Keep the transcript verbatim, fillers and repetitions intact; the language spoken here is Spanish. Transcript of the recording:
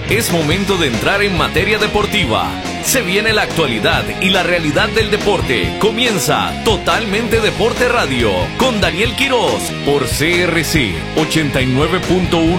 Es momento de entrar en materia deportiva. Se viene la actualidad y la realidad del deporte. Comienza Totalmente Deporte Radio con Daniel Quiroz por C R C ochenta y nueve punto uno.